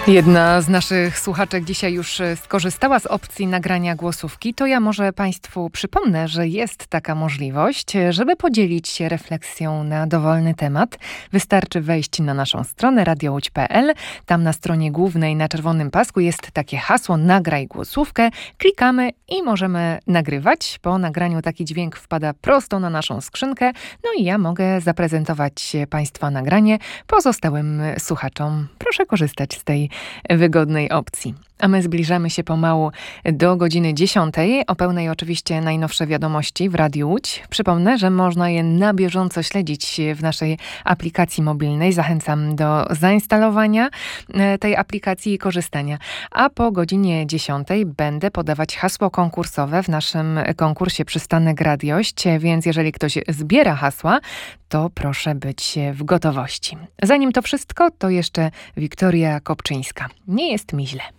Jedna z naszych słuchaczek dzisiaj już skorzystała z opcji nagrania głosówki. To ja może Państwu przypomnę, że jest taka możliwość, żeby podzielić się refleksją na dowolny temat. Wystarczy wejść na naszą stronę radiołódź.pl. Tam na stronie głównej na czerwonym pasku jest takie hasło nagraj głosówkę. Klikamy i możemy nagrywać. Po nagraniu taki dźwięk wpada prosto na naszą skrzynkę. No i ja mogę zaprezentować Państwa nagranie pozostałym słuchaczom. Proszę korzystać z tej wygodnej opcji. A my zbliżamy się pomału do godziny 10. O pełnej oczywiście najnowsze wiadomości w Radiu Łódź. Przypomnę, że można je na bieżąco śledzić w naszej aplikacji mobilnej. Zachęcam do zainstalowania tej aplikacji i korzystania. A po godzinie 10 będę podawać hasło konkursowe w naszym konkursie Przystanek Radiość, więc jeżeli ktoś zbiera hasła, to proszę być w gotowości. Zanim to wszystko, to jeszcze Wiktoria Kopczyńska. Nie jest mi źle.